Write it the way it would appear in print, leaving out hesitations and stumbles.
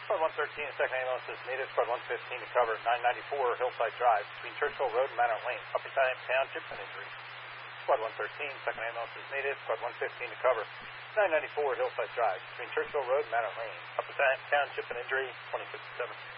Squad 113, second ambulance is needed. Squad 115 to cover 994 Hillside Drive between Churchill Road and Manor Lane, Upper Township, and injury. Squad 113, second ambulance is needed. Squad 115 to cover 994 Hillside Drive between Churchill Road and Manor Lane, Upper Township, and injury 2057.